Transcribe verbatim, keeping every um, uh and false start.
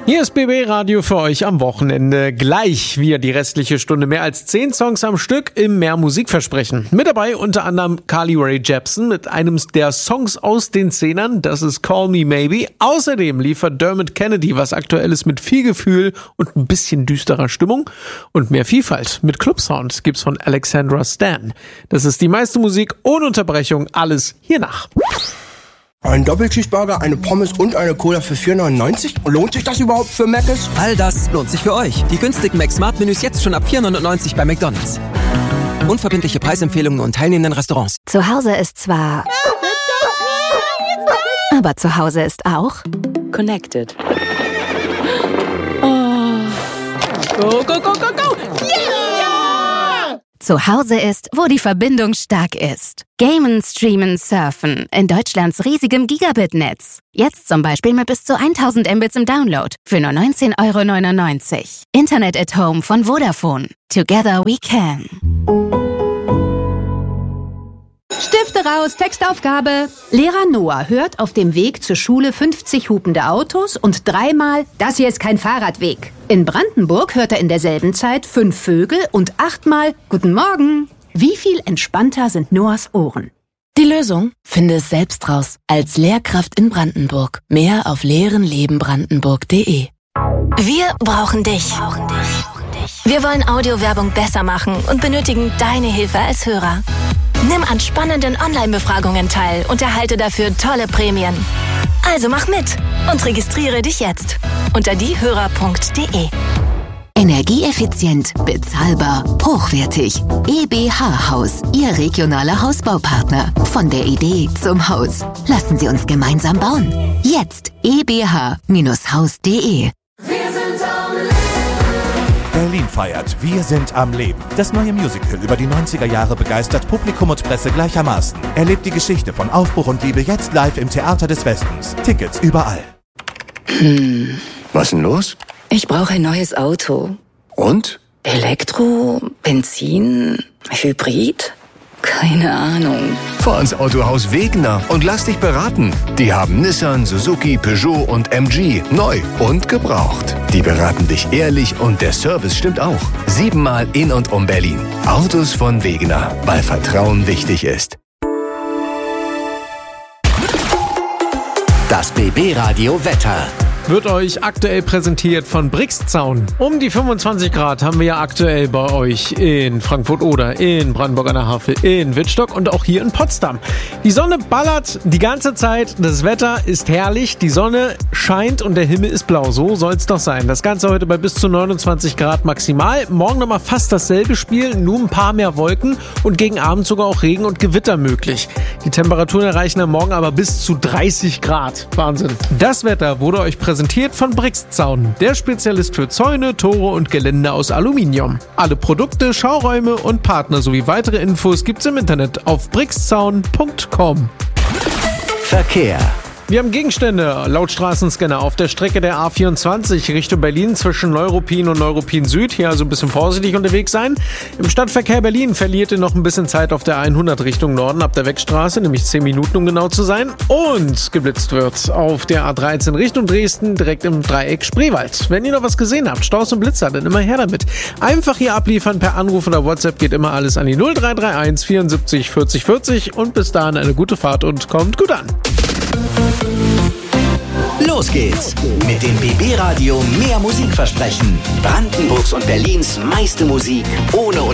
Hier ist B B Radio für euch am Wochenende. Gleich wieder die restliche Stunde. Mehr als zehn Songs am Stück im Mehr Musikversprechen. Mit dabei unter anderem Carly Rae Jepsen mit einem der Songs aus den Zehnern. Das ist Call Me Maybe. Außerdem liefert Dermot Kennedy was Aktuelles mit viel Gefühl und ein bisschen düsterer Stimmung. Und mehr Vielfalt mit Clubsound gibt's von Alexandra Stan. Das ist die meiste Musik ohne Unterbrechung. Alles hiernach. Ein Doppelcheeseburger, eine Pommes und eine Cola für vier neunundneunzig? Lohnt sich das überhaupt für Mc's? All das lohnt sich für euch. Die günstigen Mac-Smart-Menüs jetzt schon ab vier neunundneunzig bei McDonald's. Unverbindliche Preisempfehlungen und teilnehmenden Restaurants. Zu Hause ist zwar... aber zu Hause ist auch... Connected. Oh. Go, go, go, go, go! Yeah! Zu Hause ist, wo die Verbindung stark ist. Gamen, streamen, surfen. In Deutschlands riesigem Gigabit-Netz. Jetzt zum Beispiel mit bis zu tausend Mbits im Download. Für nur neunzehn Euro neunundneunzig. Internet at Home von Vodafone. Together we can. Stifte raus, Textaufgabe. Lehrer Noah hört auf dem Weg zur Schule fünfzig hupende Autos und dreimal, das hier ist kein Fahrradweg. In Brandenburg hört er in derselben Zeit fünf Vögel und achtmal, guten Morgen. Wie viel entspannter sind Noahs Ohren? Die Lösung? Finde es selbst raus. Als Lehrkraft in Brandenburg. Mehr auf lehrenlebenbrandenburg punkt de. Wir brauchen dich. Wir wollen Audiowerbung besser machen und benötigen deine Hilfe als Hörer. Nimm an spannenden Online-Befragungen teil und erhalte dafür tolle Prämien. Also mach mit und registriere dich jetzt unter diehörer punkt de. Energieeffizient, bezahlbar, hochwertig. E B H Haus, Ihr regionaler Hausbaupartner. Von der Idee zum Haus. Lassen Sie uns gemeinsam bauen. Jetzt e b h Haus punkt de. Berlin feiert Wir sind am Leben. Das neue Musical über die neunziger Jahre begeistert Publikum und Presse gleichermaßen. Erlebt die Geschichte von Aufbruch und Liebe jetzt live im Theater des Westens. Tickets überall. Hm. Was ist denn los? Ich brauche ein neues Auto. Und? Elektro, Benzin, Hybrid? Keine Ahnung. Fahr ins Autohaus Wegener und lass dich beraten. Die haben Nissan, Suzuki, Peugeot und M G. Neu und gebraucht. Die beraten dich ehrlich und der Service stimmt auch. Siebenmal in und um Berlin. Autos von Wegener, weil Vertrauen wichtig ist. Das B B Radio Wetter wird euch aktuell präsentiert von Brixzaun. Um die fünfundzwanzig Grad haben wir ja aktuell bei euch in Frankfurt-Oder, in Brandenburg an der Havel, in Wittstock und auch hier in Potsdam. Die Sonne ballert die ganze Zeit, das Wetter ist herrlich, die Sonne scheint und der Himmel ist blau. So soll es doch sein. Das Ganze heute bei bis zu neunundzwanzig Grad maximal. Morgen nochmal fast dasselbe Spiel, nur ein paar mehr Wolken und gegen Abend sogar auch Regen und Gewitter möglich. Die Temperaturen erreichen am Morgen aber bis zu dreißig Grad. Wahnsinn. Das Wetter wurde euch präsentiert Präsentiert von Brixzaun, der Spezialist für Zäune, Tore und Gelände aus Aluminium. Alle Produkte, Schauräume und Partner sowie weitere Infos gibt's im Internet auf brixzaun punkt com. Verkehr. Wir haben Gegenstände laut Straßenscanner auf der Strecke der A vierundzwanzig Richtung Berlin zwischen Neuruppin und Neuruppin Süd. Hier also ein bisschen vorsichtig unterwegs sein. Im Stadtverkehr Berlin verliert ihr noch ein bisschen Zeit auf der hundert Richtung Norden ab der Wegstraße, nämlich zehn Minuten, um genau zu sein. Und geblitzt wird auf der A dreizehn Richtung Dresden, direkt im Dreieck Spreewald. Wenn ihr noch was gesehen habt, Staus und Blitzer, dann immer her damit. Einfach hier abliefern per Anruf oder WhatsApp, geht immer alles an die null drei drei eins vierundsiebzig vierzig vierzig und bis dahin eine gute Fahrt und kommt gut an. Los geht's mit dem B B Radio Mehr Musikversprechen. Brandenburgs und Berlins meiste Musik ohne